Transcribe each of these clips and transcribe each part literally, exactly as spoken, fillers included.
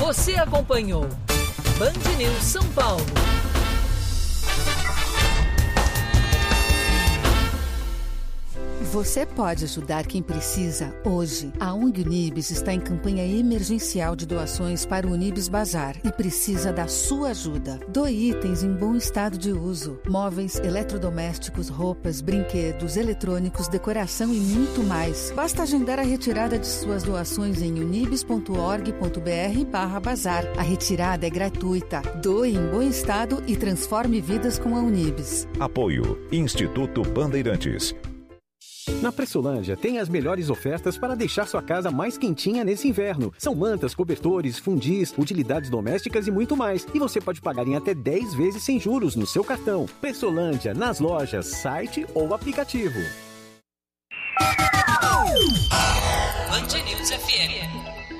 Você acompanhou Band News São Paulo. Você pode ajudar quem precisa hoje. A O N G Unibis está em campanha emergencial de doações para o Unibis Bazar e precisa da sua ajuda. Doe itens em bom estado de uso. Móveis, eletrodomésticos, roupas, brinquedos, eletrônicos, decoração e muito mais. Basta agendar a retirada de suas doações em unibis.org.br barra bazar. A retirada é gratuita. Doe em bom estado e transforme vidas com a Unibis. Apoio Instituto Bandeirantes. Na Pressolândia tem as melhores ofertas para deixar sua casa mais quentinha nesse inverno. São mantas, cobertores, fundis, utilidades domésticas e muito mais. E você pode pagar em até dez vezes sem juros no seu cartão. Pressolândia, nas lojas, site ou aplicativo. Band News F M.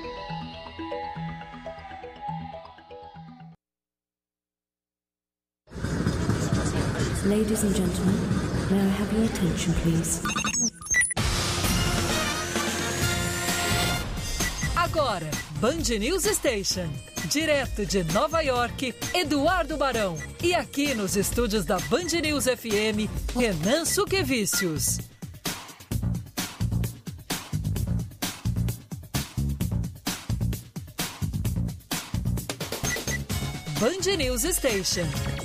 Ladies and gentlemen, may I have your attention, please? Agora, Band News Station. Direto de Nova York, Eduardo Barão. E aqui nos estúdios da Band News F M, Renan Suquevicius. Band News Station.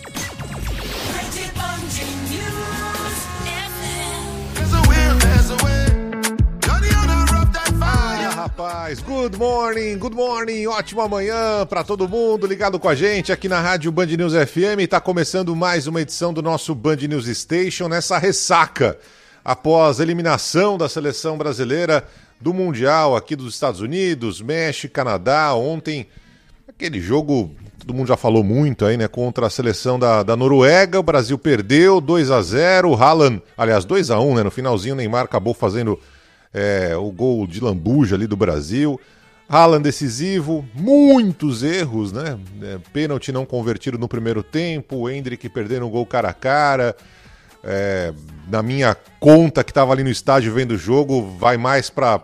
Rapaz, good morning, good morning, ótima manhã pra todo mundo ligado com a gente aqui na Rádio Band News F M. Tá começando mais uma edição do nosso Band News Station nessa ressaca após a eliminação da seleção brasileira do Mundial aqui dos Estados Unidos, México, Canadá. Ontem, aquele jogo, todo mundo já falou muito aí, né, contra a seleção da, da Noruega. O Brasil perdeu dois a zero, o Haaland, aliás, dois a um, né, no finalzinho o Neymar acabou fazendo É, o gol de lambuja ali do Brasil. Haaland decisivo, muitos erros, né? É, pênalti não convertido no primeiro tempo, o Endrick perdendo um gol cara a cara. É, na minha conta que estava ali no estádio vendo o jogo, vai mais para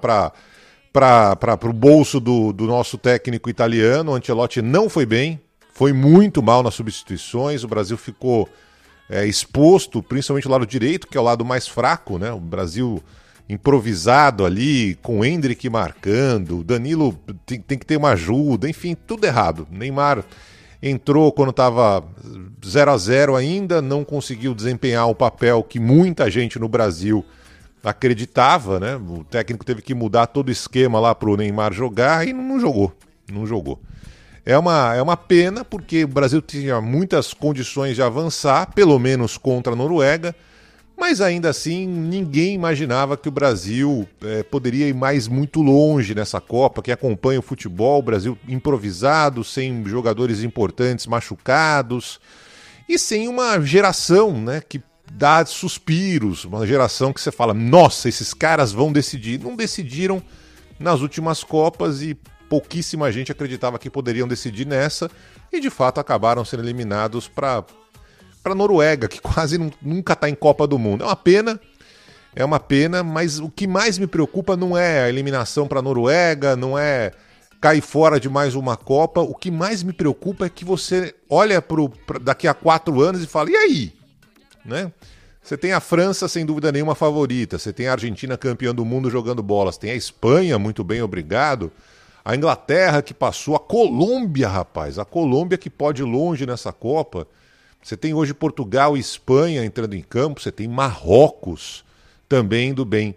o bolso do, do nosso técnico italiano. O Ancelotti não foi bem, foi muito mal nas substituições. O Brasil ficou é, exposto, principalmente o lado direito, que é o lado mais fraco, né? O Brasil improvisado ali, com o Endrick marcando, o Danilo tem, tem que ter uma ajuda, enfim, tudo errado. Neymar entrou quando estava zero a zero ainda, não conseguiu desempenhar o papel que muita gente no Brasil acreditava, né? O técnico teve que mudar todo o esquema lá para o Neymar jogar e não, não jogou, não jogou. É uma, é uma pena, porque o Brasil tinha muitas condições de avançar, pelo menos contra a Noruega, mas ainda assim ninguém imaginava que o Brasil é, poderia ir mais muito longe nessa Copa. Quem acompanha o futebol, o Brasil improvisado, sem jogadores importantes machucados e sem uma geração, né, que dá suspiros, uma geração que você fala, nossa, esses caras vão decidir. Não decidiram nas últimas Copas e pouquíssima gente acreditava que poderiam decidir nessa e de fato acabaram sendo eliminados para para a Noruega, que quase nunca está em Copa do Mundo. É uma pena, é uma pena, mas o que mais me preocupa não é a eliminação para a Noruega, não é cair fora de mais uma Copa. O que mais me preocupa é que você olha pro, pra daqui a quatro anos e fala, e aí? Né? Você tem a França, sem dúvida nenhuma, favorita. Você tem a Argentina campeã do mundo jogando bolas. Tem a Espanha, muito bem, obrigado. A Inglaterra que passou. A Colômbia, rapaz. A Colômbia que pode ir longe nessa Copa. Você tem hoje Portugal e Espanha entrando em campo, você tem Marrocos também indo bem.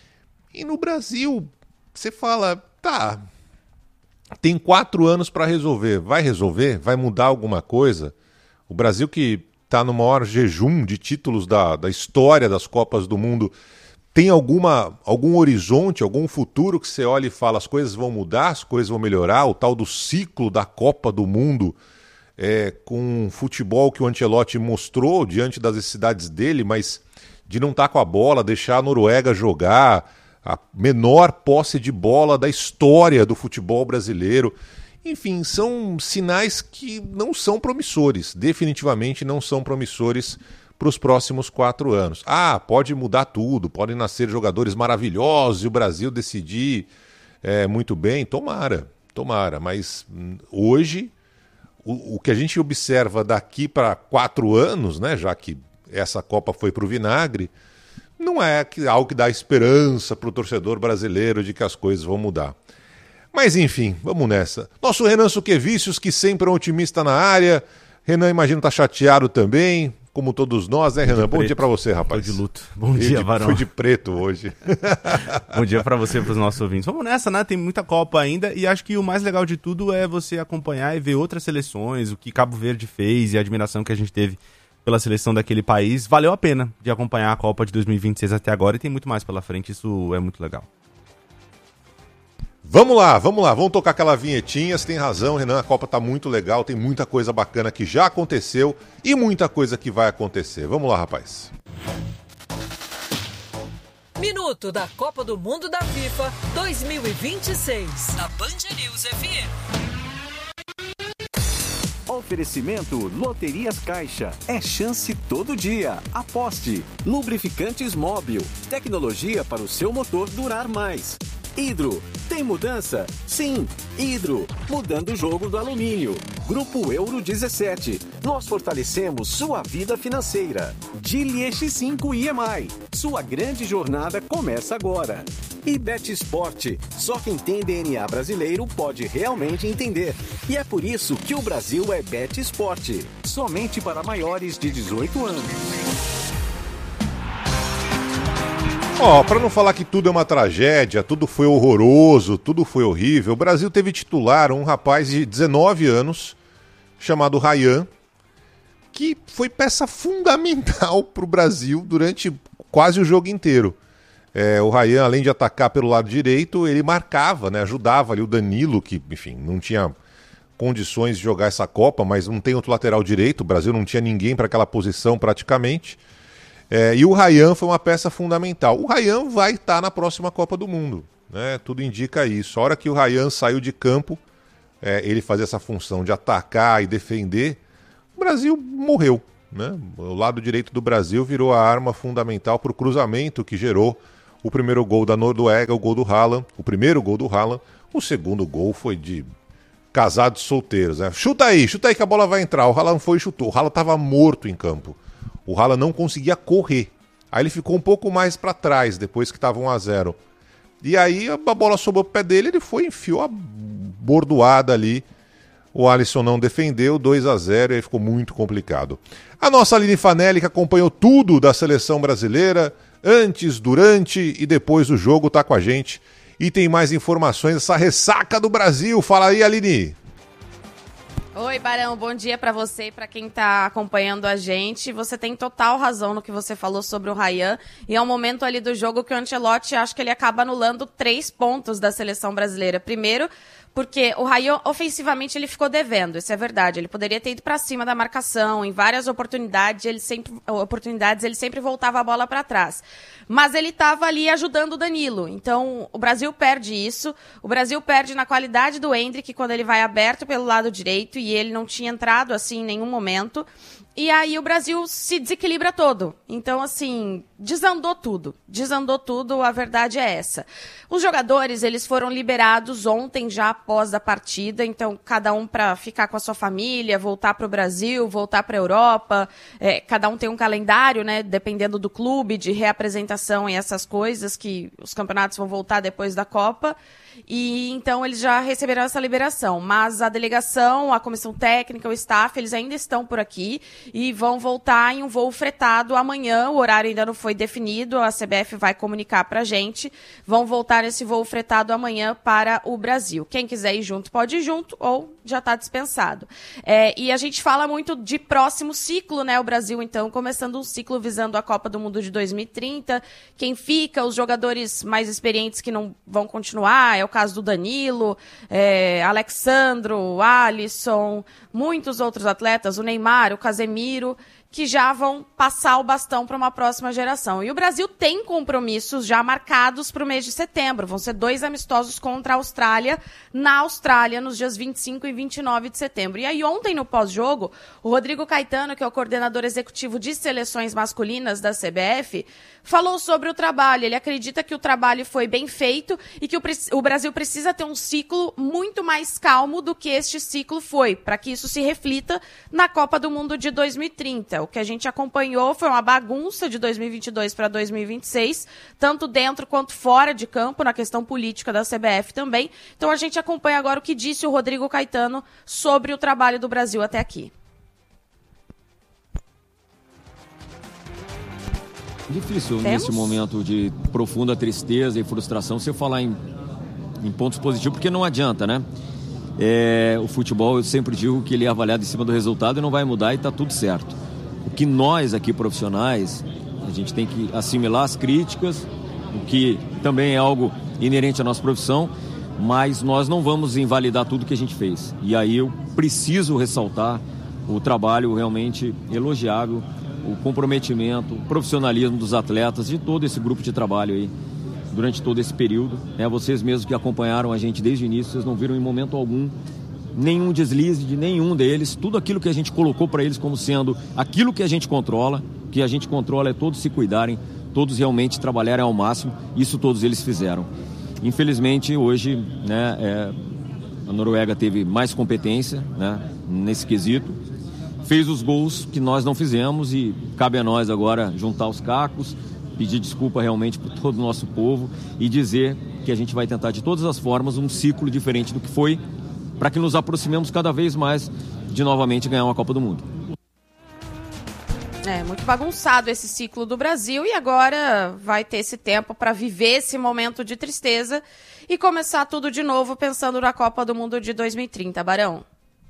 E no Brasil, você fala, tá, tem quatro anos para resolver. Vai resolver? Vai mudar alguma coisa? O Brasil que está no maior jejum de títulos da, da história das Copas do Mundo, tem alguma, algum horizonte, algum futuro que você olha e fala, as coisas vão mudar, as coisas vão melhorar, o tal do ciclo da Copa do Mundo. É, com o futebol que o Ancelotti mostrou diante das necessidades dele, mas de não estar com a bola, deixar a Noruega jogar, a menor posse de bola da história do futebol brasileiro. Enfim, são sinais que não são promissores, definitivamente não são promissores para os próximos quatro anos. Ah, pode mudar tudo, podem nascer jogadores maravilhosos e o Brasil decidir é, muito bem, tomara. tomara, mas hum, hoje o, o que a gente observa daqui para quatro anos, né, já que essa Copa foi para o vinagre, não é que, algo que dá esperança para o torcedor brasileiro de que as coisas vão mudar. Mas enfim, vamos nessa. Nosso Renan Suquevicius, que sempre é um otimista na área. Renan, imagino, tá chateado também, como todos nós, né, Renan? Bom dia pra você, rapaz. Foi de luto. Bom dia, Varão. Foi de preto hoje. Bom dia pra você e pros nossos ouvintes. Vamos nessa, né? Tem muita Copa ainda e acho que o mais legal de tudo é você acompanhar e ver outras seleções, o que Cabo Verde fez e a admiração que a gente teve pela seleção daquele país. Valeu a pena de acompanhar a Copa de dois mil e vinte e seis até agora e tem muito mais pela frente, isso é muito legal. Vamos lá, vamos lá, vamos tocar aquela vinhetinha. Você tem razão, Renan, a Copa tá muito legal, tem muita coisa bacana que já aconteceu e muita coisa que vai acontecer. Vamos lá, rapaz. Minuto da Copa do Mundo da FIFA dois mil e vinte e seis, na Band News F M. Oferecimento Loterias Caixa. É chance todo dia. Aposte. Lubrificantes Móbil. Tecnologia para o seu motor durar mais. Hidro. Tem mudança? Sim. Hidro. Mudando o jogo do alumínio. Grupo Euro dezessete. Nós fortalecemos sua vida financeira. Geely E X cinco I M I. Sua grande jornada começa agora. E Bet Sport. Só quem tem D N A brasileiro pode realmente entender. E é por isso que o Brasil é Bet Sport. Somente para maiores de dezoito anos. Ó, oh, para não falar que tudo é uma tragédia, tudo foi horroroso, tudo foi horrível, o Brasil teve titular um rapaz de dezenove anos, chamado Ryan, que foi peça fundamental para o Brasil durante quase o jogo inteiro. É, o Ryan, além de atacar pelo lado direito, ele marcava, né, ajudava ali o Danilo, que, enfim, não tinha condições de jogar essa Copa, mas não tem outro lateral direito, o Brasil não tinha ninguém para aquela posição praticamente. É, e o Ryan foi uma peça fundamental. O Ryan vai estar na próxima Copa do Mundo, né? Tudo indica isso. A hora que o Ryan saiu de campo, é, ele fazia essa função de atacar e defender, o Brasil morreu, né? O lado direito do Brasil virou a arma fundamental para o cruzamento que gerou o primeiro gol da Noruega, o gol do Haaland, o primeiro gol do Haaland. O segundo gol foi de casados solteiros, né? Chuta aí, chuta aí que a bola vai entrar. O Haaland foi e chutou. O Haaland estava morto em campo. O Haaland não conseguia correr. Aí ele ficou um pouco mais para trás, depois que estava um a zero. E aí a bola sobrou pro pé dele, ele foi e enfiou a bordoada ali. O Alisson não defendeu, dois a zero, e aí ficou muito complicado. A nossa Aline Fanelli, que acompanhou tudo da seleção brasileira, antes, durante e depois do jogo, tá com a gente. E tem mais informações dessa ressaca do Brasil. Fala aí, Aline. Oi, Barão, bom dia para você e para quem está acompanhando a gente. Você tem total razão no que você falou sobre o Ryan, e é um momento ali do jogo que o Ancelotti, acho que ele acaba anulando três pontos da seleção brasileira. Primeiro, porque o Ryan, ofensivamente, ele ficou devendo, isso é verdade. Ele poderia ter ido para cima da marcação, em várias oportunidades ele sempre, oportunidades, ele sempre voltava a bola para trás. Mas ele estava ali ajudando o Danilo. Então, o Brasil perde isso. O Brasil perde na qualidade do Endrick, quando ele vai aberto pelo lado direito, e ele não tinha entrado assim em nenhum momento. E aí o Brasil se desequilibra todo. Então, assim, desandou tudo. Desandou tudo, a verdade é essa. Os jogadores, eles foram liberados ontem já após a partida. Então, cada um para ficar com a sua família, voltar para o Brasil, voltar para a Europa. É, cada um tem um calendário, né, dependendo do clube, de reapresentação e essas coisas, que os campeonatos vão voltar depois da Copa. E então eles já receberam essa liberação. Mas a delegação, a comissão técnica, o staff, eles ainda estão por aqui e vão voltar em um voo fretado amanhã. O horário ainda não foi definido, a C B F vai comunicar pra gente. Vão voltar nesse voo fretado amanhã para o Brasil. Quem quiser ir junto pode ir junto, ou já está dispensado. É, e a gente fala muito de próximo ciclo, né? O Brasil, então, começando um ciclo visando a Copa do Mundo de dois mil e trinta. Quem fica, os jogadores mais experientes que não vão continuar, é o caso do Danilo, é, Alexandro, Alisson, muitos outros atletas, o Neymar, o Casemiro, que já vão passar o bastão para uma próxima geração. E o Brasil tem compromissos já marcados para o mês de setembro. Vão ser dois amistosos contra a Austrália, na Austrália, nos dias vinte e cinco e vinte e nove de setembro. E aí ontem, no pós-jogo, o Rodrigo Caetano, que é o coordenador executivo de seleções masculinas da C B F, falou sobre o trabalho. Ele acredita que o trabalho foi bem feito e que o, o Brasil precisa ter um ciclo muito mais calmo do que este ciclo foi, para que isso se reflita na Copa do Mundo de dois mil e trinta. O que a gente acompanhou foi uma bagunça de dois mil e vinte e dois para dois mil e vinte e seis, tanto dentro quanto fora de campo, na questão política da C B F também. Então a gente acompanha agora o que disse o Rodrigo Caetano sobre o trabalho do Brasil até aqui. Difícil Temos? nesse momento de profunda tristeza e frustração você falar em, em pontos positivos, porque não adianta, né? É, o futebol, eu sempre digo que ele é avaliado em cima do resultado e não vai mudar e está tudo certo. O que nós aqui profissionais, a gente tem que assimilar as críticas, o que também é algo inerente à nossa profissão, mas nós não vamos invalidar tudo que a gente fez. E aí eu preciso ressaltar o trabalho realmente elogiável, o comprometimento, o profissionalismo dos atletas, de todo esse grupo de trabalho aí, durante todo esse período. É, vocês mesmos que acompanharam a gente desde o início, vocês não viram em momento algum nenhum deslize de nenhum deles. Tudo aquilo que a gente colocou para eles como sendo aquilo que a gente controla, que a gente controla é todos se cuidarem, todos realmente trabalharem ao máximo. Isso todos eles fizeram. Infelizmente, hoje, né, é, a Noruega teve mais competência, né, nesse quesito. Fez os gols que nós não fizemos e cabe a nós agora juntar os cacos, pedir desculpa realmente por todo o nosso povo e dizer que a gente vai tentar de todas as formas um ciclo diferente do que foi, para que nos aproximemos cada vez mais de novamente ganhar uma Copa do Mundo. É, muito bagunçado esse ciclo do Brasil e agora vai ter esse tempo para viver esse momento de tristeza e começar tudo de novo pensando na Copa do Mundo de dois mil e trinta, Barão.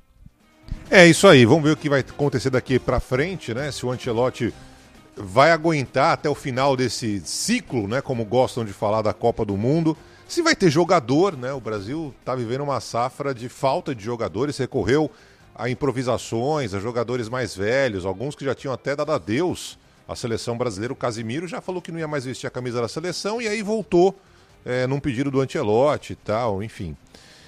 É isso aí, vamos ver o que vai acontecer daqui para frente, né? Se o Ancelotti vai aguentar até o final desse ciclo, né? Como gostam de falar da Copa do Mundo. Se vai ter jogador, né? O Brasil está vivendo uma safra de falta de jogadores, recorreu a improvisações, a jogadores mais velhos, alguns que já tinham até dado adeus à seleção brasileira. O Casimiro já falou que não ia mais vestir a camisa da seleção e aí voltou é, num pedido do Ancelotti e tal, enfim.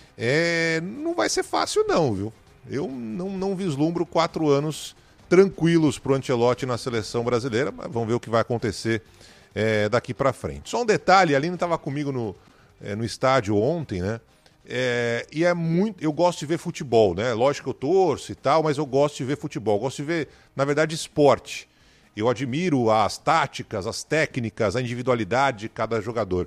É, não vai ser fácil não, viu? Eu não, não vislumbro quatro anos tranquilos para o Ancelotti na seleção brasileira, mas vamos ver o que vai acontecer é, daqui para frente. Só um detalhe, a Aline estava comigo no, é, no estádio ontem, né? É, e é muito. Eu gosto de ver futebol, né? Lógico que eu torço e tal, mas eu gosto de ver futebol. Eu gosto de ver, na verdade, esporte. Eu admiro as táticas, as técnicas, a individualidade de cada jogador.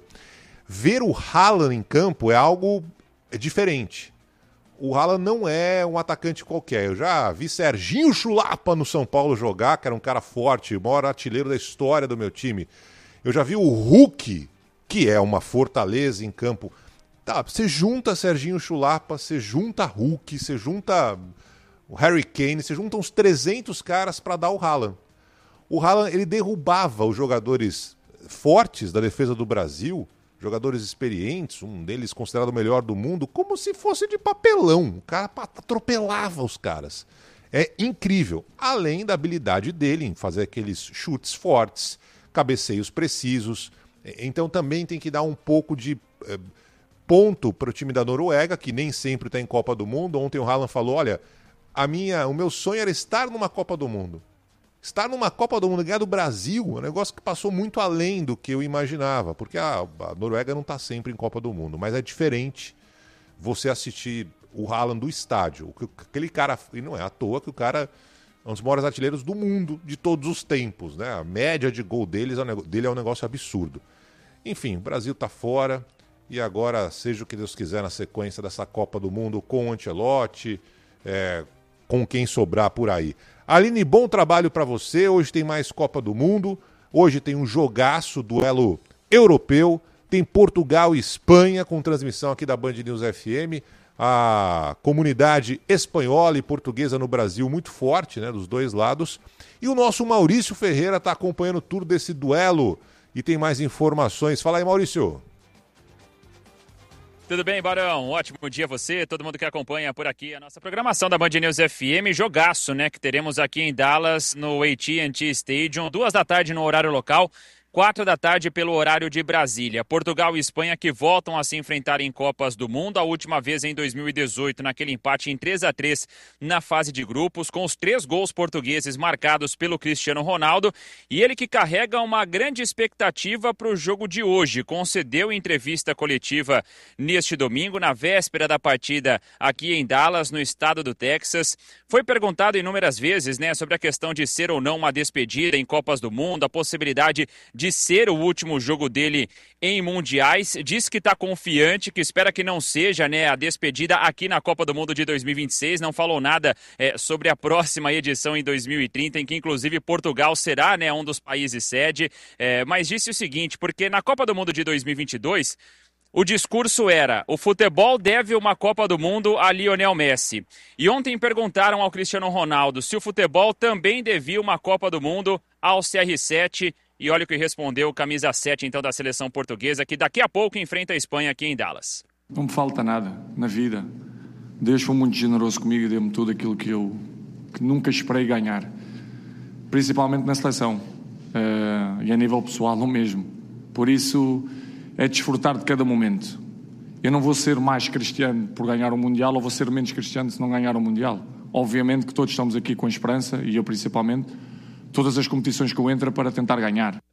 Ver o Haaland em campo é algo diferente. O Haaland não é um atacante qualquer. Eu já vi Serginho Chulapa no São Paulo jogar, que era um cara forte, o maior artilheiro da história do meu time. Eu já vi o Hulk, que é uma fortaleza em campo. Tá, você junta Serginho Chulapa, você junta Hulk, você junta o Harry Kane, você junta uns trezentos caras para dar o Haaland. O Haaland, ele derrubava os jogadores fortes da defesa do Brasil, jogadores experientes, um deles considerado o melhor do mundo, como se fosse de papelão. O cara atropelava os caras. É incrível. Além da habilidade dele em fazer aqueles chutes fortes, cabeceios precisos. Então também tem que dar um pouco de eh, ponto para o time da Noruega, que nem sempre está em Copa do Mundo. Ontem o Haaland falou, olha, a minha, o meu sonho era estar numa Copa do Mundo. Estar numa Copa do Mundo, ganhar do Brasil, é um negócio que passou muito além do que eu imaginava, porque a, a Noruega não está sempre em Copa do Mundo, mas é diferente você assistir o Haaland do estádio. Aquele cara, e não é à toa que o cara é um dos maiores artilheiros do mundo de todos os tempos, né? A média de gol deles é um negócio, dele é um negócio absurdo. Enfim, o Brasil está fora e agora, seja o que Deus quiser na sequência dessa Copa do Mundo com o Ancelotti, é, com quem sobrar por aí. Aline, bom trabalho para você. Hoje tem mais Copa do Mundo. Hoje tem um jogaço, duelo europeu. Tem Portugal e Espanha, com transmissão aqui da Band News F M. A comunidade espanhola e portuguesa no Brasil muito forte, né, dos dois lados. E o nosso Maurício Ferreira está acompanhando tudo desse duelo e tem mais informações. Fala aí, Maurício. Tudo bem, Barão? Ótimo dia a você, todo mundo que acompanha por aqui a nossa programação da Band News F M. Jogaço, né, que teremos aqui em Dallas, no A T and T Stadium, duas da tarde no horário local. Quatro da tarde pelo horário de Brasília. Portugal e Espanha que voltam a se enfrentar em Copas do Mundo, a última vez em dois mil e dezoito, naquele empate em três a três na fase de grupos, com os três gols portugueses marcados pelo Cristiano Ronaldo. E ele que carrega uma grande expectativa para o jogo de hoje. Concedeu entrevista coletiva neste domingo, na véspera da partida aqui em Dallas, no estado do Texas. Foi perguntado inúmeras vezes, né, sobre a questão de ser ou não uma despedida em Copas do Mundo, a possibilidade de de ser o último jogo dele em mundiais. Diz que está confiante, que espera que não seja, né, a despedida aqui na Copa do Mundo de dois mil e vinte e seis. Não falou nada é, sobre a próxima edição em dois mil e trinta, em que inclusive Portugal será, né, um dos países sede. É, mas disse o seguinte, porque na Copa do Mundo de dois mil e vinte e dois... o discurso era: o futebol deve uma Copa do Mundo a Lionel Messi. E ontem perguntaram ao Cristiano Ronaldo se o futebol também devia uma Copa do Mundo ao C R sete. E olha o que respondeu o camisa sete, então, da seleção portuguesa, que daqui a pouco enfrenta a Espanha aqui em Dallas. Não me falta nada na vida. Deus foi muito generoso comigo e deu-me tudo aquilo que eu que nunca esperei ganhar. Principalmente na seleção. Uh, e a nível pessoal, não mesmo. Por isso, é desfrutar de cada momento. Eu não vou ser mais cristiano por ganhar o Mundial, ou vou ser menos cristiano se não ganhar o Mundial. Obviamente que todos estamos aqui com esperança, e eu principalmente, todas as competições que eu entro para tentar ganhar.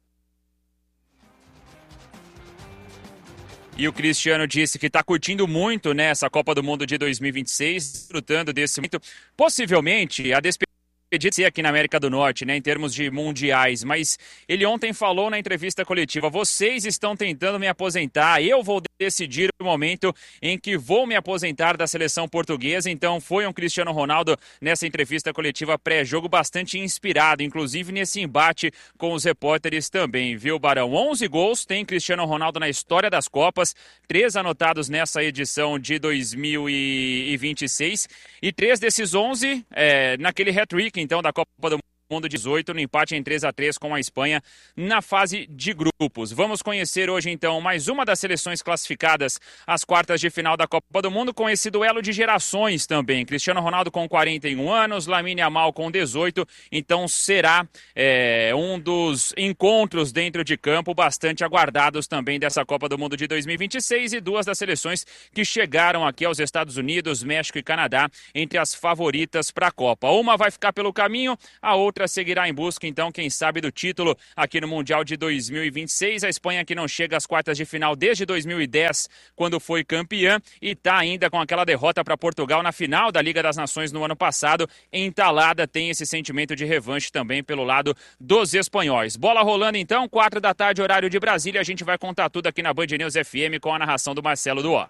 E o Cristiano disse que está curtindo muito, né, essa Copa do Mundo de dois mil e vinte e seis, desfrutando desse momento. Possivelmente, a despedida ser aqui na América do Norte, né, em termos de mundiais, mas ele ontem falou na entrevista coletiva: vocês estão tentando me aposentar, eu vou decidir o momento em que vou me aposentar da seleção portuguesa. Então foi um Cristiano Ronaldo nessa entrevista coletiva pré-jogo bastante inspirado, inclusive nesse embate com os repórteres também, viu, Barão? onze gols tem Cristiano Ronaldo na história das Copas, três anotados nessa edição de dois mil e vinte e seis, e três desses onze é, naquele hat-trick, então, da Copa do Mundo dezoito, no empate em três a três com a Espanha na fase de grupos. Vamos conhecer hoje, então, mais uma das seleções classificadas às quartas de final da Copa do Mundo, com esse duelo de gerações também. Cristiano Ronaldo com quarenta e um anos, Lamine Yamal com dezoito, então será é, um dos encontros dentro de campo bastante aguardados também dessa Copa do Mundo de dois mil e vinte e seis, e duas das seleções que chegaram aqui aos Estados Unidos, México e Canadá entre as favoritas para a Copa. Uma vai ficar pelo caminho, a outra seguirá em busca, então, quem sabe, do título aqui no Mundial de dois mil e vinte e seis. A Espanha que não chega às quartas de final desde dois mil e dez, quando foi campeã, e está ainda com aquela derrota para Portugal na final da Liga das Nações no ano passado. Entalada, tem esse sentimento de revanche também pelo lado dos espanhóis. Bola rolando, então, quatro da tarde, horário de Brasília. A gente vai contar tudo aqui na Band News F M com a narração do Marcelo Duó.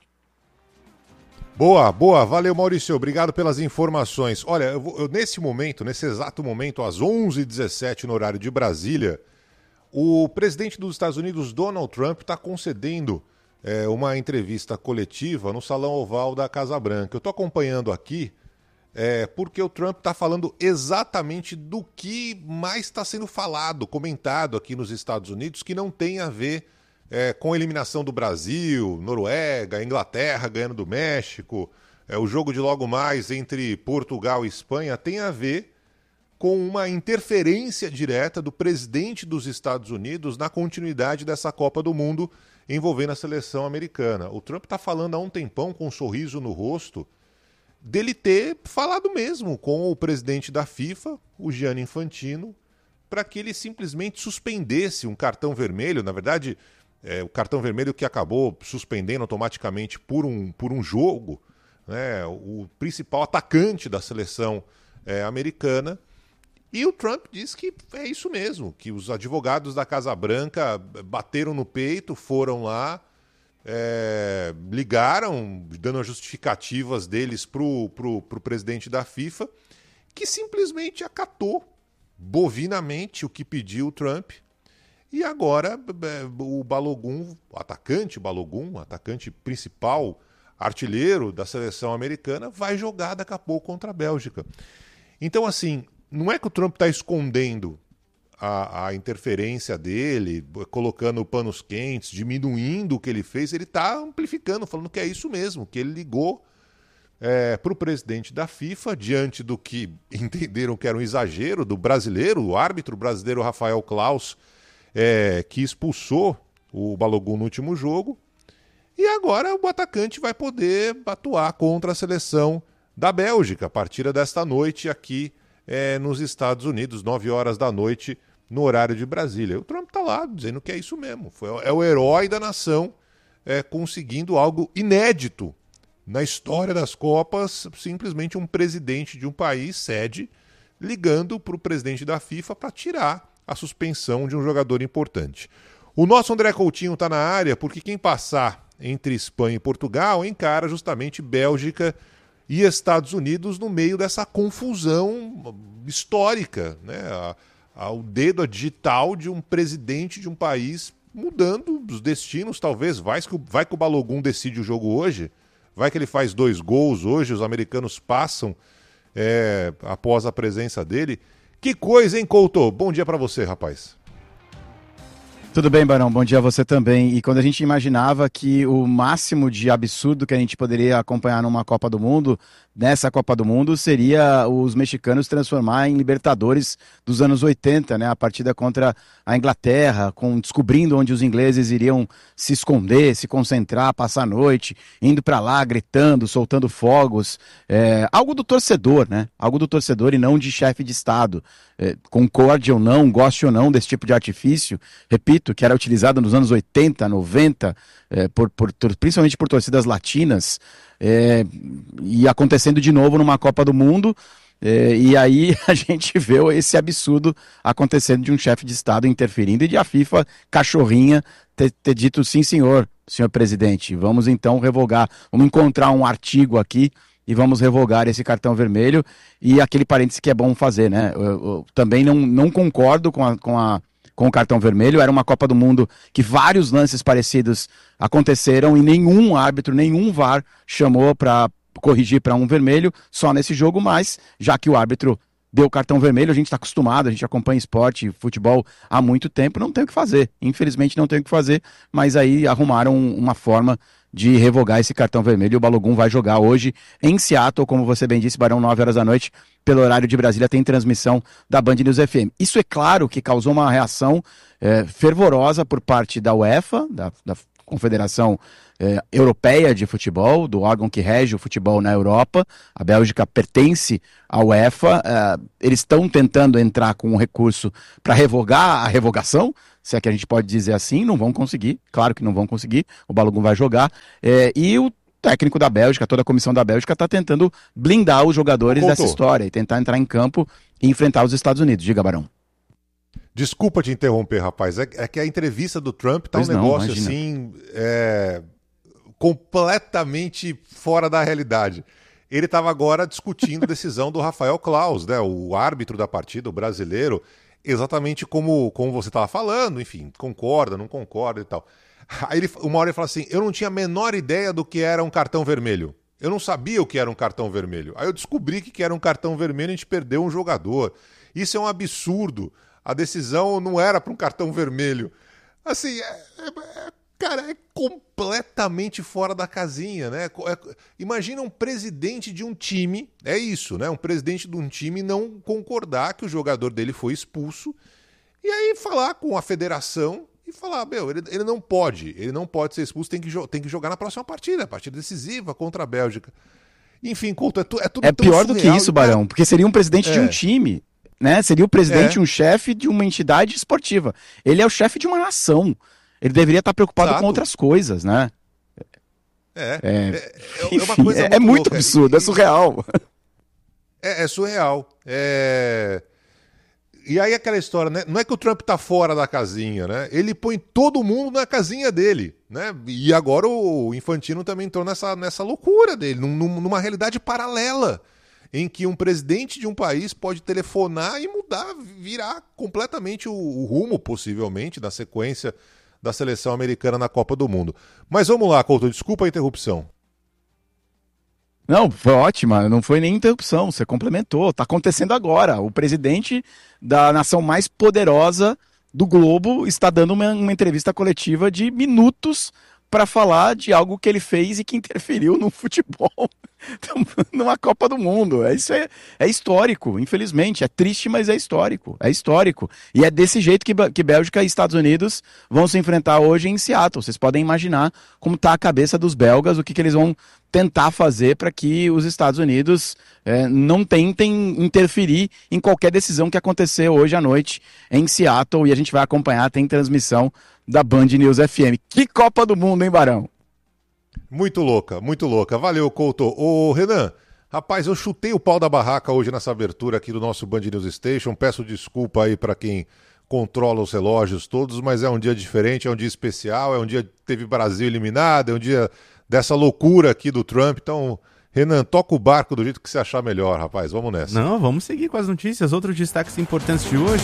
Boa, boa. Valeu, Maurício. Obrigado pelas informações. Olha, eu, vou, eu, nesse momento, nesse exato momento, às onze e dezessete no horário de Brasília, o presidente dos Estados Unidos, Donald Trump, está concedendo é, uma entrevista coletiva no Salão Oval da Casa Branca. Eu estou acompanhando aqui é, porque o Trump está falando exatamente do que mais está sendo falado, comentado aqui nos Estados Unidos, que não tem a ver É, com a eliminação do Brasil, Noruega, Inglaterra ganhando do México, é, o jogo de logo mais entre Portugal e Espanha tem a ver com uma interferência direta do presidente dos Estados Unidos na continuidade dessa Copa do Mundo envolvendo a seleção americana. O Trump está falando há um tempão, com um sorriso no rosto, dele ter falado mesmo com o presidente da FIFA, o Gianni Infantino, para que ele simplesmente suspendesse um cartão vermelho, na verdade... É, o cartão vermelho que acabou suspendendo automaticamente por um, por um jogo, né, o principal atacante da seleção é, americana. E o Trump disse que é isso mesmo, que os advogados da Casa Branca bateram no peito, foram lá, é, ligaram, dando as justificativas deles para o pro, pro presidente da FIFA, que simplesmente acatou bovinamente o que pediu o Trump. E agora o Balogun, o atacante Balogun, o atacante principal, artilheiro da seleção americana, vai jogar daqui a pouco contra a Bélgica. Então, assim, não é que o Trump está escondendo a, a interferência dele, colocando panos quentes, diminuindo o que ele fez, ele está amplificando, falando que é isso mesmo, que ele ligou é, para o presidente da FIFA, diante do que entenderam que era um exagero do brasileiro, o árbitro brasileiro Rafael Claus, é, que expulsou o Balogun no último jogo, e agora o atacante vai poder atuar contra a seleção da Bélgica, a partir desta noite aqui é, nos Estados Unidos, nove horas da noite, no horário de Brasília. O Trump está lá dizendo que é isso mesmo. Foi, é o herói da nação é, conseguindo algo inédito na história das Copas, simplesmente um presidente de um país, sede, ligando para o presidente da FIFA para tirar a suspensão de um jogador importante. O nosso André Coutinho está na área porque quem passar entre Espanha e Portugal encara justamente Bélgica e Estados Unidos no meio dessa confusão histórica, né? Ao dedo digital de um presidente de um país mudando os destinos, talvez. Vai que, vai que o Balogun decide o jogo hoje, vai que ele faz dois gols hoje, os americanos passam é, após a presença dele. Que coisa, hein, Couto? Bom dia para você, rapaz. Tudo bem, Barão? Bom dia a você também. E quando a gente imaginava que o máximo de absurdo que a gente poderia acompanhar numa Copa do Mundo, nessa Copa do Mundo, seria os mexicanos transformar em Libertadores dos anos oitenta, né? A partida contra a Inglaterra, com, descobrindo onde os ingleses iriam se esconder, se concentrar, passar a noite, indo para lá, gritando, soltando fogos. É, algo do torcedor, né? Algo do torcedor e não de chefe de Estado. É, concorde ou não, goste ou não desse tipo de artifício, repito, que era utilizado nos anos oitenta, noventa, é, por, por, principalmente por torcidas latinas, é, e acontecendo de novo numa Copa do Mundo, é, e aí a gente vê esse absurdo acontecendo de um chefe de Estado interferindo e de a FIFA, cachorrinha, ter, ter dito sim senhor, senhor presidente, vamos então revogar, vamos encontrar um artigo aqui e vamos revogar esse cartão vermelho. E aquele parêntese que é bom fazer, né? Eu, eu também não, não concordo com, a, com, a, com o cartão vermelho. Era uma Copa do Mundo que vários lances parecidos aconteceram e nenhum árbitro, nenhum V A R chamou para corrigir para um vermelho só nesse jogo, mas já que o árbitro deu o cartão vermelho, a gente está acostumado, a gente acompanha esporte, futebol há muito tempo, não tem o que fazer. Infelizmente não tem o que fazer, mas aí arrumaram uma forma de revogar esse cartão vermelho. O Balogun vai jogar hoje em Seattle, como você bem disse, Barão, nove horas da noite, pelo horário de Brasília, tem transmissão da Band News F M. Isso é claro que causou uma reação é, fervorosa por parte da UEFA, da, da Confederação é, Europeia de Futebol, do órgão que rege o futebol na Europa. A Bélgica pertence à UEFA, é, eles estão tentando entrar com um recurso para revogar a revogação, se é que a gente pode dizer assim, não vão conseguir, claro que não vão conseguir, o Balogun vai jogar, é, e o técnico da Bélgica, toda a comissão da Bélgica está tentando blindar os jogadores dessa história e tentar entrar em campo e enfrentar os Estados Unidos. Diga, Barão. Desculpa te interromper, rapaz, é, é que a entrevista do Trump tá pois um não, negócio imagina. assim, é, completamente fora da realidade. Ele estava agora discutindo a decisão do Rafael Claus, né, o árbitro da partida, o brasileiro, exatamente como, como você estava falando, enfim, concorda, não concorda e tal. Aí ele, uma hora ele fala assim, eu não tinha a menor ideia do que era um cartão vermelho. Eu não sabia o que era um cartão vermelho. Aí eu descobri que era um cartão vermelho e a gente perdeu um jogador. Isso é um absurdo. A decisão não era para um cartão vermelho. Assim, é, é, cara, é completamente fora da casinha, né? É, imagina um presidente de um time, é isso, né? Um presidente de um time não concordar que o jogador dele foi expulso e aí falar com a federação e falar, meu, ele, ele não pode, ele não pode ser expulso, tem que, tem que jogar na próxima partida, partida decisiva contra a Bélgica. Enfim, Couto, é, tu, é tudo É tão pior surreal, do que isso, Barão, porque seria um presidente é. de um time, né? Seria o presidente, é. um chefe de uma entidade esportiva. Ele é o chefe de uma nação. Ele deveria estar preocupado Exato. com outras coisas, né? É, é, é, enfim, é uma coisa muito, é muito louca. absurdo, é surreal. É, é surreal. É... E aí aquela história, né? Não é que o Trump tá fora da casinha, né? Ele põe todo mundo na casinha dele, né? E agora o Infantino também entrou nessa, nessa loucura dele, num, numa realidade paralela, em que um presidente de um país pode telefonar e mudar, virar completamente o, o rumo, possivelmente, da sequência da seleção americana na Copa do Mundo. Mas vamos lá, Couto, desculpa a interrupção. Não, foi ótima, não foi nem interrupção, você complementou, tá acontecendo agora. O presidente da nação mais poderosa do globo está dando uma, uma entrevista coletiva de minutos para falar de algo que ele fez e que interferiu no futebol, numa Copa do Mundo. Isso é, é histórico, infelizmente. É triste, mas é histórico. É histórico. E é desse jeito que, que Bélgica e Estados Unidos vão se enfrentar hoje em Seattle. Vocês podem imaginar como está a cabeça dos belgas, o que, que eles vão tentar fazer para que os Estados Unidos é, não tentem interferir em qualquer decisão que acontecer hoje à noite em Seattle. E a gente vai acompanhar, tem transmissão da Band News F M. Que Copa do Mundo, hein, Barão? Muito louca, muito louca. Valeu, Couto. Ô, Renan, rapaz, eu chutei o pau da barraca hoje nessa abertura aqui do nosso Band News Station. Peço desculpa aí para quem controla os relógios todos, mas é um dia diferente, é um dia especial, é um dia que teve Brasil eliminado, é um dia dessa loucura aqui do Trump. Então, Renan, toca o barco do jeito que você achar melhor, rapaz. Vamos nessa. Não, vamos seguir com as notícias. Outros destaques importantes de hoje.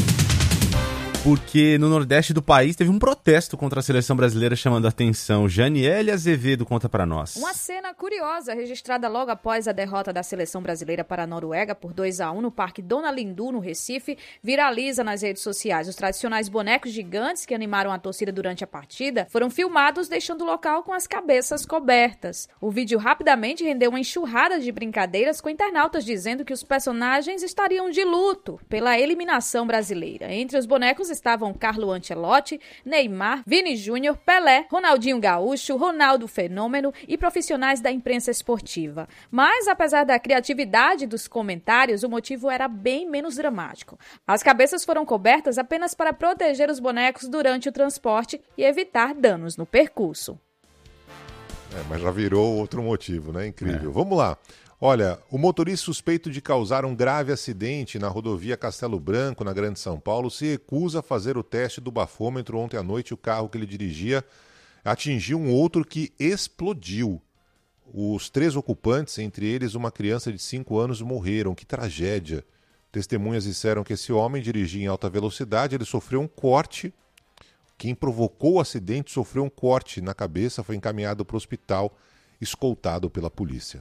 Porque no Nordeste do país teve um protesto contra a seleção brasileira chamando a atenção. Janiele Azevedo conta pra nós. Uma cena curiosa registrada logo após a derrota da seleção brasileira para a Noruega por dois a um no Parque Dona Lindu, no Recife, viraliza nas redes sociais. Os tradicionais bonecos gigantes que animaram a torcida durante a partida foram filmados deixando o local com as cabeças cobertas. O vídeo rapidamente rendeu uma enxurrada de brincadeiras com internautas dizendo que os personagens estariam de luto pela eliminação brasileira. Entre os bonecos estavam Carlo Ancelotti, Neymar, Vini Júnior, Pelé, Ronaldinho Gaúcho, Ronaldo Fenômeno e profissionais da imprensa esportiva. Mas, apesar da criatividade dos comentários, o motivo era bem menos dramático. As cabeças foram cobertas apenas para proteger os bonecos durante o transporte e evitar danos no percurso. É, mas já virou outro motivo, né? Incrível. É. Vamos lá. Olha, o motorista suspeito de causar um grave acidente na rodovia Castelo Branco, na Grande São Paulo, se recusa a fazer o teste do bafômetro. Ontem à noite, o carro que ele dirigia atingiu um outro que explodiu. Os três ocupantes, entre eles uma criança de cinco anos, morreram. Que tragédia. Testemunhas disseram que esse homem dirigia em alta velocidade, ele sofreu um corte. Quem provocou o acidente sofreu um corte na cabeça, foi encaminhado para o hospital, escoltado pela polícia.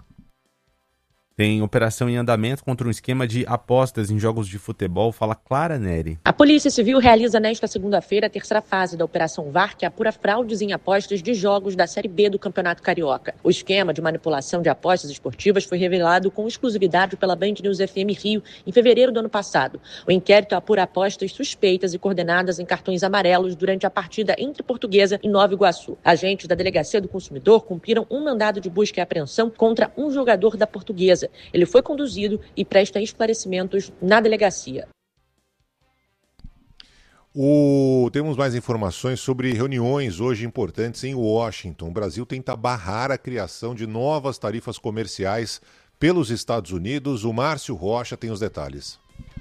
Tem operação em andamento contra um esquema de apostas em jogos de futebol. Fala Clara Neri. A Polícia Civil realiza nesta segunda-feira a terceira fase da Operação V A R, que apura fraudes em apostas de jogos da Série B do Campeonato Carioca. O esquema de manipulação de apostas esportivas foi revelado com exclusividade pela Band News F M Rio em fevereiro do ano passado. O inquérito apura apostas suspeitas e coordenadas em cartões amarelos durante a partida entre Portuguesa e Nova Iguaçu. Agentes da Delegacia do Consumidor cumpriram um mandado de busca e apreensão contra um jogador da Portuguesa. Ele foi conduzido e presta esclarecimentos na delegacia. O... Temos mais informações sobre reuniões hoje importantes em Washington. O Brasil tenta barrar a criação de novas tarifas comerciais pelos Estados Unidos. O Márcio Rocha tem os detalhes.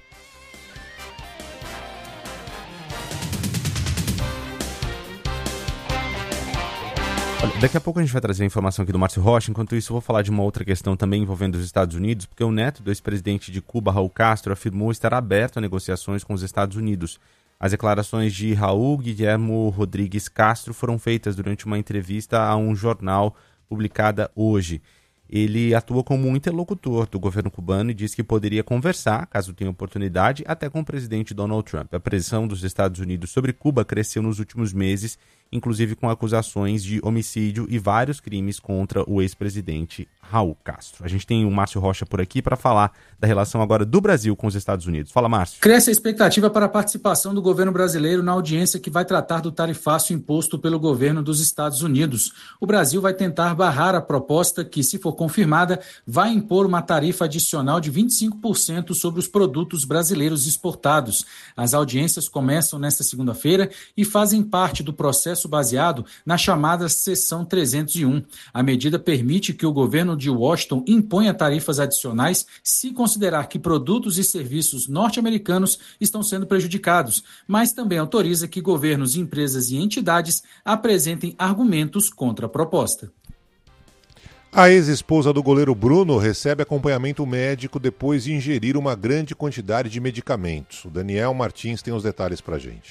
Daqui a pouco a gente vai trazer a informação aqui do Márcio Rocha. Enquanto isso, eu vou falar de uma outra questão também envolvendo os Estados Unidos, porque o neto do ex-presidente de Cuba, Raul Castro, afirmou estar aberto a negociações com os Estados Unidos. As declarações de Raul Guillermo Rodrigues Castro foram feitas durante uma entrevista a um jornal publicada hoje. Ele atua como um interlocutor do governo cubano e diz que poderia conversar, caso tenha oportunidade, até com o presidente Donald Trump. A pressão dos Estados Unidos sobre Cuba cresceu nos últimos meses, inclusive com acusações de homicídio e vários crimes contra o ex-presidente Raul Castro. A gente tem o Márcio Rocha por aqui para falar da relação agora do Brasil com os Estados Unidos. Fala, Márcio. Cresce a expectativa para a participação do governo brasileiro na audiência que vai tratar do tarifaço imposto pelo governo dos Estados Unidos. O Brasil vai tentar barrar a proposta que, se for confirmada, vai impor uma tarifa adicional de vinte e cinco por cento sobre os produtos brasileiros exportados. As audiências começam nesta segunda-feira e fazem parte do processo baseado na chamada Seção trezentos e um. A medida permite que o governo de Washington imponha tarifas adicionais se considerar que produtos e serviços norte-americanos estão sendo prejudicados, mas também autoriza que governos, empresas e entidades apresentem argumentos contra a proposta. A ex-esposa do goleiro Bruno recebe acompanhamento médico depois de ingerir uma grande quantidade de medicamentos. O Daniel Martins tem os detalhes pra gente.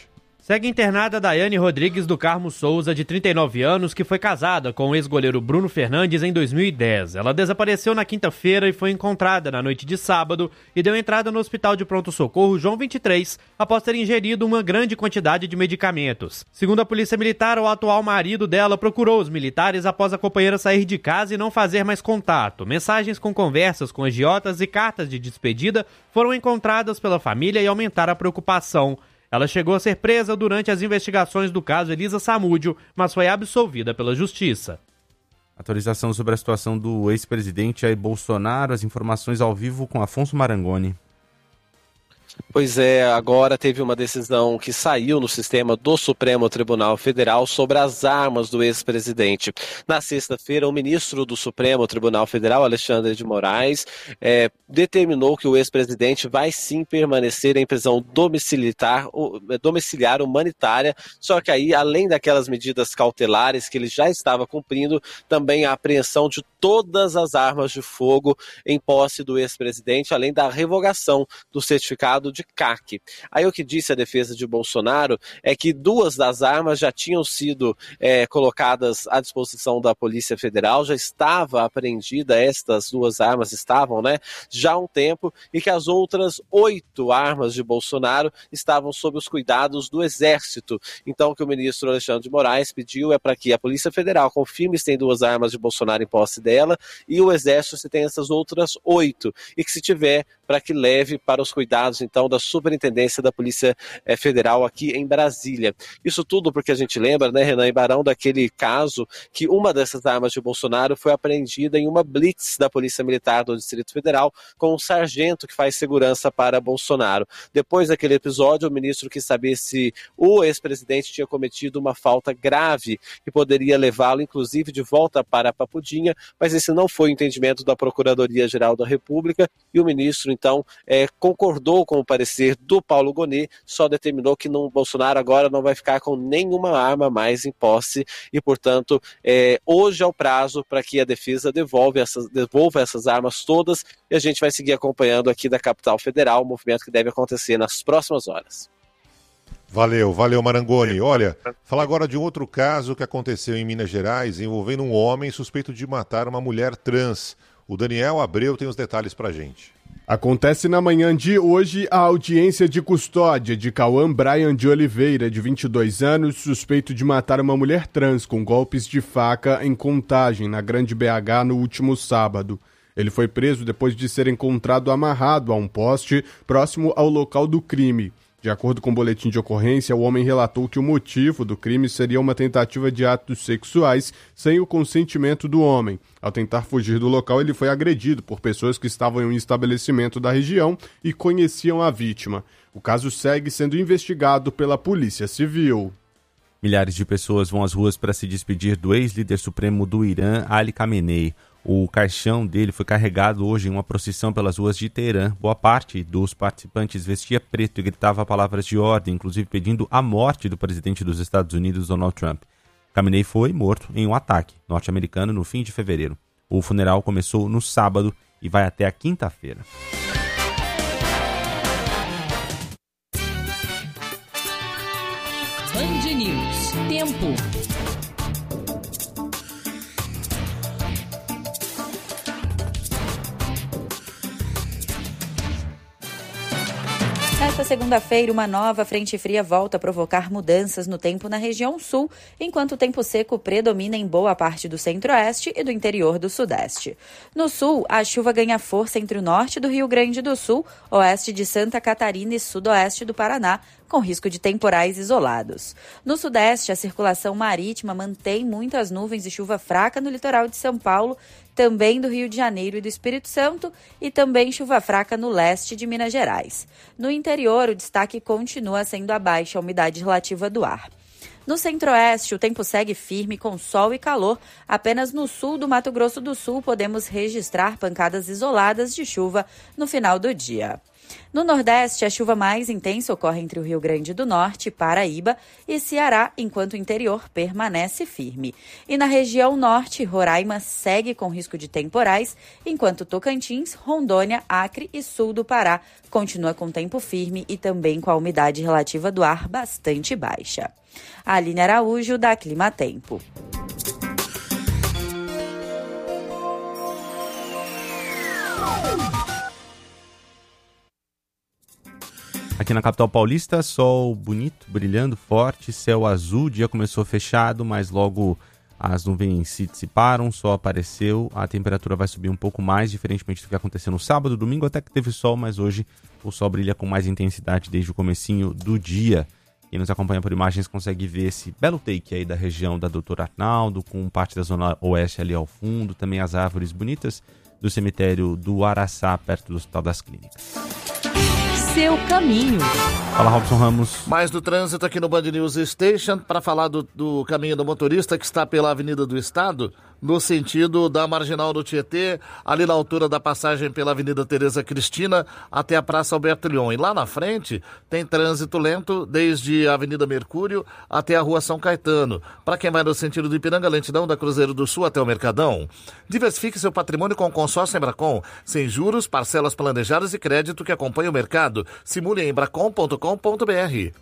Segue internada Daiane Rodrigues do Carmo Souza, de trinta e nove anos, que foi casada com o ex-goleiro Bruno Fernandes em dois mil e dez. Ela desapareceu na quinta-feira e foi encontrada na noite de sábado e deu entrada no hospital de pronto-socorro João vinte e três após ter ingerido uma grande quantidade de medicamentos. Segundo a Polícia Militar, o atual marido dela procurou os militares após a companheira sair de casa e não fazer mais contato. Mensagens com conversas com agiotas e cartas de despedida foram encontradas pela família e aumentaram a preocupação. Ela chegou a ser presa durante as investigações do caso Elisa Samúdio, mas foi absolvida pela Justiça. Atualização sobre a situação do ex-presidente Jair Bolsonaro, as informações ao vivo com Afonso Marangoni. Pois é, agora teve uma decisão que saiu no sistema do Supremo Tribunal Federal sobre as armas do ex-presidente. Na sexta-feira, o ministro do Supremo Tribunal Federal, Alexandre de Moraes, é, determinou que o ex-presidente vai sim permanecer em prisão domiciliar, domiciliar humanitária, só que aí, além daquelas medidas cautelares que ele já estava cumprindo, também a apreensão de todas as armas de fogo em posse do ex-presidente, além da revogação do certificado de C A C. Aí o que disse a defesa de Bolsonaro é que duas das armas já tinham sido é, colocadas à disposição da Polícia Federal, já estava apreendida, estas duas armas estavam, né, já há um tempo, e que as outras oito armas de Bolsonaro estavam sob os cuidados do Exército. Então o que o ministro Alexandre de Moraes pediu é para que a Polícia Federal confirme se tem duas armas de Bolsonaro em posse dela e o Exército se tem essas outras oito, e que se tiver, para que leve para os cuidados, então, da Superintendência da Polícia eh, Federal aqui em Brasília. Isso tudo porque a gente lembra, né, Renan e Barão, daquele caso que uma dessas armas de Bolsonaro foi apreendida em uma blitz da Polícia Militar do Distrito Federal com um sargento que faz segurança para Bolsonaro. Depois daquele episódio, o ministro quis saber se o ex-presidente tinha cometido uma falta grave que poderia levá-lo, inclusive, de volta para a Papudinha, mas esse não foi o entendimento da Procuradoria-Geral da República e o ministro, então, é, concordou com o parecer do Paulo Gonet, só determinou que não, Bolsonaro agora não vai ficar com nenhuma arma mais em posse e, portanto, é, hoje é o prazo para que a defesa devolve essas, devolva essas armas todas e a gente vai seguir acompanhando aqui da capital federal, um movimento que deve acontecer nas próximas horas. Valeu, valeu Marangoni. Olha, falar agora de um outro caso que aconteceu em Minas Gerais envolvendo um homem suspeito de matar uma mulher trans. O Daniel Abreu tem os detalhes pra gente. Acontece na manhã de hoje a audiência de custódia de Cauã Brian de Oliveira, de vinte e dois anos, suspeito de matar uma mulher trans com golpes de faca em Contagem, na Grande B H, no último sábado. Ele foi preso depois de ser encontrado amarrado a um poste próximo ao local do crime. De acordo com o boletim de ocorrência, o homem relatou que o motivo do crime seria uma tentativa de atos sexuais sem o consentimento do homem. Ao tentar fugir do local, ele foi agredido por pessoas que estavam em um estabelecimento da região e conheciam a vítima. O caso segue sendo investigado pela Polícia Civil. Milhares de pessoas vão às ruas para se despedir do ex-líder supremo do Irã, Ali Khamenei. O caixão dele foi carregado hoje em uma procissão pelas ruas de Teherã. Boa parte dos participantes vestia preto e gritava palavras de ordem, inclusive pedindo a morte do presidente dos Estados Unidos, Donald Trump. Khamenei foi morto em um ataque norte-americano no fim de fevereiro. O funeral começou no sábado e vai até a quinta-feira. Band News. Tempo. Nesta segunda-feira, uma nova frente fria volta a provocar mudanças no tempo na região sul, enquanto o tempo seco predomina em boa parte do centro-oeste e do interior do sudeste. No sul, a chuva ganha força entre o norte do Rio Grande do Sul, oeste de Santa Catarina e sudoeste do Paraná, com risco de temporais isolados. No sudeste, a circulação marítima mantém muitas nuvens e chuva fraca no litoral de São Paulo, também do Rio de Janeiro e do Espírito Santo, e também chuva fraca no leste de Minas Gerais. No interior, o destaque continua sendo a baixa umidade relativa do ar. No centro-oeste, o tempo segue firme com sol e calor. Apenas no sul do Mato Grosso do Sul podemos registrar pancadas isoladas de chuva no final do dia. No Nordeste, a chuva mais intensa ocorre entre o Rio Grande do Norte, Paraíba e Ceará, enquanto o interior permanece firme. E na região Norte, Roraima segue com risco de temporais, enquanto Tocantins, Rondônia, Acre e Sul do Pará continua com tempo firme e também com a umidade relativa do ar bastante baixa. A Aline Araújo, da Climatempo. Aqui na capital paulista, sol bonito, brilhando forte, céu azul, dia começou fechado, mas logo as nuvens se dissiparam, o sol apareceu, a temperatura vai subir um pouco mais, diferentemente do que aconteceu no sábado, domingo até que teve sol, mas hoje o sol brilha com mais intensidade desde o comecinho do dia. Quem nos acompanha por imagens consegue ver esse belo take aí da região da doutor Arnaldo, com parte da zona oeste ali ao fundo, também as árvores bonitas do cemitério do Araçá, perto do Hospital das Clínicas. Seu caminho. Fala, Robson Ramos. Mais do trânsito aqui no Band News Station para falar do, do caminho do motorista que está pela Avenida do Estado, no sentido da Marginal do Tietê, ali na altura da passagem pela Avenida Tereza Cristina até a Praça Alberto Lyon. E lá na frente tem trânsito lento desde a Avenida Mercúrio até a Rua São Caetano. Para quem vai no sentido do Ipiranga, lentidão da Cruzeiro do Sul até o Mercadão. Diversifique seu patrimônio com o consórcio Embracon, sem juros, parcelas planejadas e crédito que acompanha o mercado. Simule em embracon ponto com ponto b r.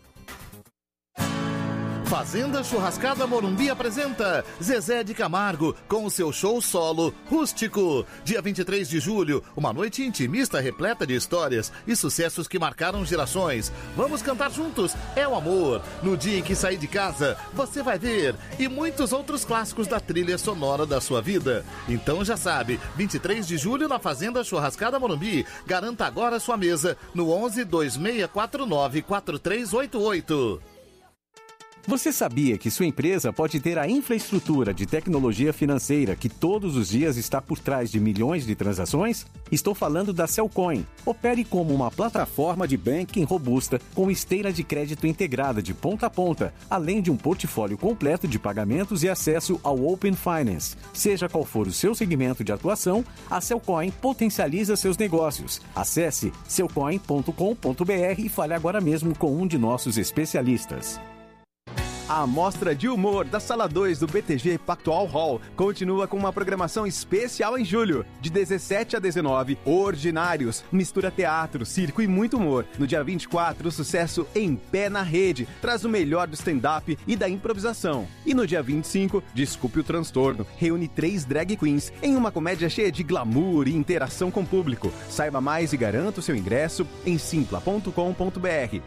Fazenda Churrascada Morumbi apresenta Zezé de Camargo com o seu show solo Rústico. Dia vinte e três de julho, uma noite intimista repleta de histórias e sucessos que marcaram gerações. Vamos cantar juntos, é o amor. No dia em que sair de casa, você vai ver. E muitos outros clássicos da trilha sonora da sua vida. Então já sabe, vinte e três de julho na Fazenda Churrascada Morumbi. Garanta agora sua mesa no onze, dois seis quatro nove, quatro três oito oito. Você sabia que sua empresa pode ter a infraestrutura de tecnologia financeira que todos os dias está por trás de milhões de transações? Estou falando da Cellcoin. Opere como uma plataforma de banking robusta com esteira de crédito integrada de ponta a ponta, além de um portfólio completo de pagamentos e acesso ao Open Finance. Seja qual for o seu segmento de atuação, a Cellcoin potencializa seus negócios. Acesse cellcoin ponto com ponto b r e fale agora mesmo com um de nossos especialistas. A Mostra de Humor da Sala dois do B T G Pactual Hall continua com uma programação especial em julho. De dezessete a dezenove, Ordinários, mistura teatro, circo e muito humor. No dia vinte e quatro, o sucesso Em Pé na Rede traz o melhor do stand-up e da improvisação. E no dia vinte e cinco, Desculpe o Transtorno, reúne três drag queens em uma comédia cheia de glamour e interação com o público. Saiba mais e garanta o seu ingresso em simpla ponto com ponto b r.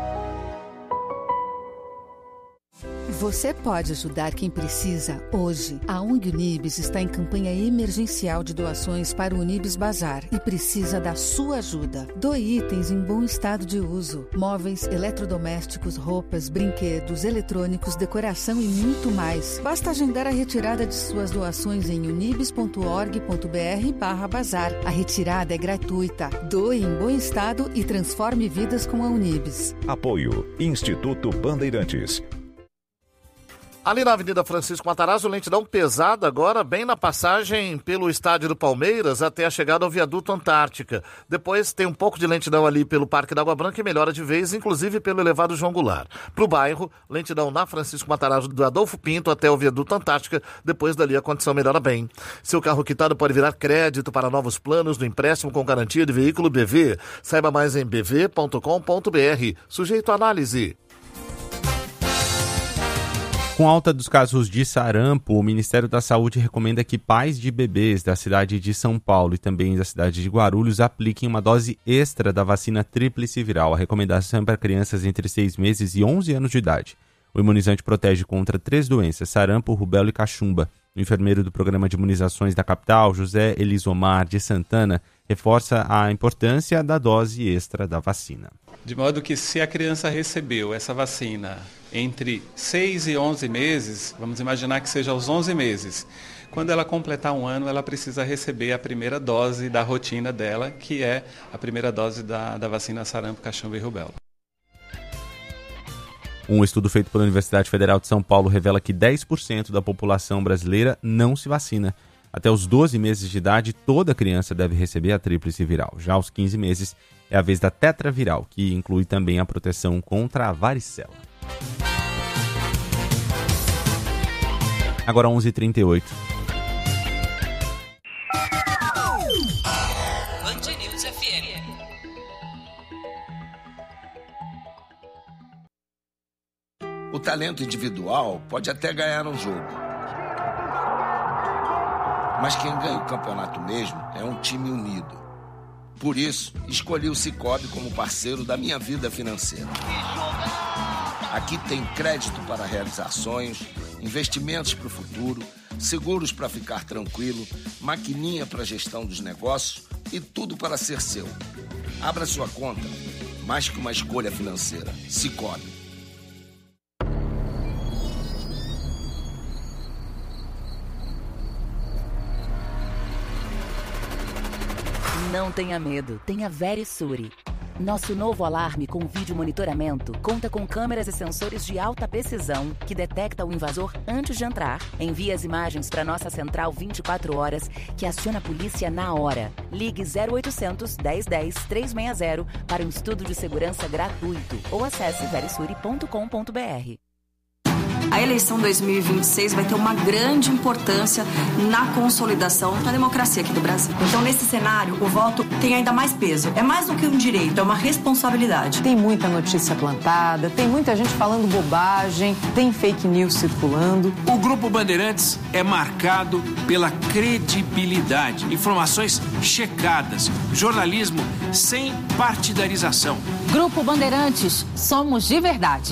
Você pode ajudar quem precisa hoje. A O N G Unibis está em campanha emergencial de doações para o Unibis Bazar e precisa da sua ajuda. Doe itens em bom estado de uso. Móveis, eletrodomésticos, roupas, brinquedos, eletrônicos, decoração e muito mais. Basta agendar a retirada de suas doações em unibis ponto org ponto b r barra bazar. A retirada é gratuita. Doe em bom estado e transforme vidas com a Unibis. Apoio Instituto Bandeirantes. Ali na Avenida Francisco Matarazzo, lentidão pesada agora, bem na passagem pelo estádio do Palmeiras até a chegada ao viaduto Antártica. Depois tem um pouco de lentidão ali pelo Parque da Água Branca e melhora de vez, inclusive pelo elevado João Goulart. Para o bairro, lentidão na Francisco Matarazzo do Adolfo Pinto até o viaduto Antártica. Depois dali a condição melhora bem. Seu carro quitado pode virar crédito para novos planos do empréstimo com garantia de veículo B V. Saiba mais em b v ponto com ponto b r. Sujeito à análise. Com a alta dos casos de sarampo, o Ministério da Saúde recomenda que pais de bebês da cidade de São Paulo e também da cidade de Guarulhos apliquem uma dose extra da vacina tríplice viral. A recomendação é para crianças entre seis meses e onze anos de idade. O imunizante protege contra três doenças, sarampo, rubéola e cachumba. O enfermeiro do programa de imunizações da capital, José Elisomar de Santana, reforça a importância da dose extra da vacina. De modo que se a criança recebeu essa vacina entre seis e onze meses, vamos imaginar que seja aos onze meses, quando ela completar um ano, ela precisa receber a primeira dose da rotina dela, que é a primeira dose da, da vacina sarampo, cachumba e rubéola. Um estudo feito pela Universidade Federal de São Paulo revela que dez por cento da população brasileira não se vacina. Até os doze meses de idade, toda criança deve receber a tríplice viral. Já aos quinze meses, é a vez da tetraviral, que inclui também a proteção contra a varicela. Agora onze e trinta e oito. Band News F M. O talento individual pode até ganhar um jogo. Mas quem ganha o campeonato mesmo é um time unido. Por isso, escolhi o Sicoob como parceiro da minha vida financeira. Aqui tem crédito para realizar sonhos, investimentos para o futuro, seguros para ficar tranquilo, maquininha para gestão dos negócios e tudo para ser seu. Abra sua conta, mais que uma escolha financeira. Sicoob. Não tenha medo, tenha Verisure. Nosso novo alarme com vídeo monitoramento conta com câmeras e sensores de alta precisão que detecta o invasor antes de entrar, envia as imagens para nossa central vinte e quatro horas, que aciona a polícia na hora. Ligue zero oitocentos, dez dez, trezentos e sessenta para um estudo de segurança gratuito ou acesse verisure ponto com ponto b r. A eleição dois mil e vinte e seis vai ter uma grande importância na consolidação da democracia aqui do Brasil. Então, nesse cenário, o voto tem ainda mais peso. É mais do que um direito, é uma responsabilidade. Tem muita notícia plantada, tem muita gente falando bobagem, tem fake news circulando. O Grupo Bandeirantes é marcado pela credibilidade, informações checadas, jornalismo sem partidarização. Grupo Bandeirantes, somos de verdade.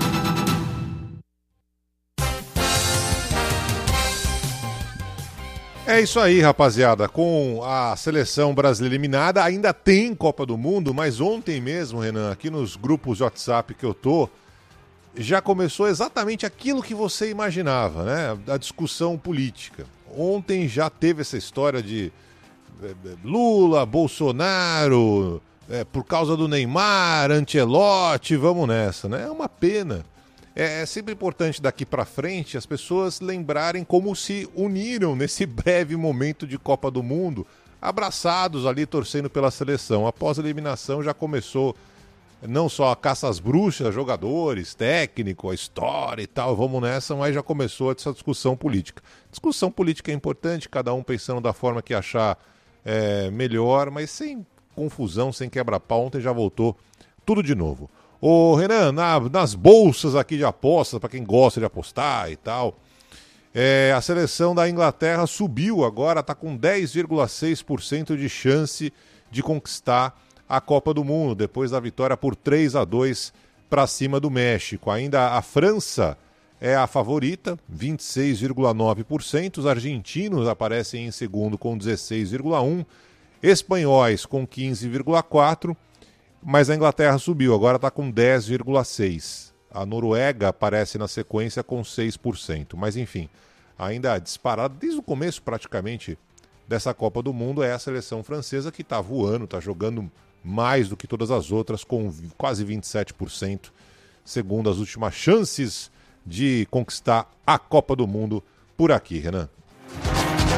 É isso aí, rapaziada. Com a seleção brasileira eliminada, ainda tem Copa do Mundo, mas ontem mesmo, Renan, aqui nos grupos de WhatsApp que eu tô, já começou exatamente aquilo que você imaginava, né? A discussão política. Ontem já teve essa história de Lula, Bolsonaro, é, por causa do Neymar, Ancelotti, vamos nessa, né? É uma pena. É sempre importante daqui para frente as pessoas lembrarem como se uniram nesse breve momento de Copa do Mundo, abraçados ali torcendo pela seleção. Após a eliminação já começou não só a caça às bruxas, jogadores, técnico, a história e tal, vamos nessa, mas já começou essa discussão política. Discussão política é importante, cada um pensando da forma que achar é, melhor, mas sem confusão, sem quebra-pau. Ontem já voltou tudo de novo. Ô Renan, na, nas bolsas aqui de apostas, para quem gosta de apostar e tal, é, a seleção da Inglaterra subiu agora, está com dez vírgula seis por cento de chance de conquistar a Copa do Mundo, depois da vitória por três a dois para cima do México. Ainda a França é a favorita, vinte e seis vírgula nove por cento, os argentinos aparecem em segundo com dezesseis vírgula um por cento, espanhóis com quinze vírgula quatro por cento, mas a Inglaterra subiu, agora está com dez vírgula seis por cento. A Noruega aparece na sequência com seis por cento. Mas enfim, ainda disparada desde o começo praticamente dessa Copa do Mundo é a seleção francesa que está voando, está jogando mais do que todas as outras, com quase vinte e sete por cento, segundo as últimas chances de conquistar a Copa do Mundo por aqui, Renan.